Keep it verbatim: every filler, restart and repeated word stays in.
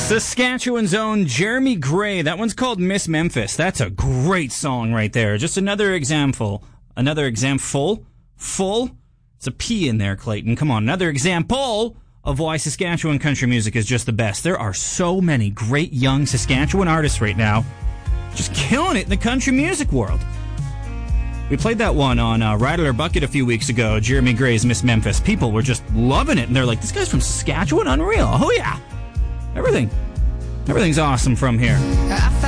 Saskatchewan's own Jeremy Gray. That one's called Miss Memphis. That's a great song right there. Just another example. Another example. Full. It's a P in there, Clayton. Come on. Another example of why Saskatchewan country music is just the best. There are so many great young Saskatchewan artists right now just killing it in the country music world. We played that one on uh, Rattle or Bucket a few weeks ago, Jeremy Gray's Miss Memphis. People were just loving it, and they're like, this guy's from Saskatchewan? Unreal. Oh, yeah. Everything. Everything's awesome from here.